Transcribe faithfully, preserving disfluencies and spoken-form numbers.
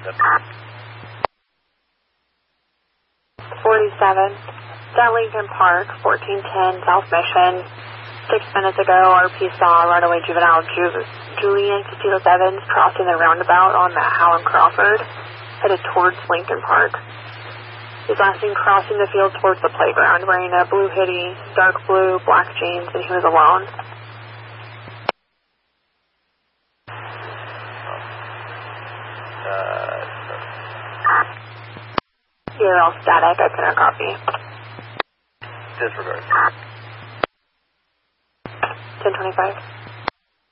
forty-seven, at Lincoln Park, fourteen ten South Mission. Six minutes ago, R P saw runaway juvenile Ju- Julian Castillo Evans crossing the roundabout on Matt Howe and Crawford, headed towards Lincoln Park. He's last seen crossing the field towards the playground, wearing a blue hoodie, dark blue, black jeans, and he was alone. Uh, You're all static. I couldn't copy. Disregard. ten twenty-five.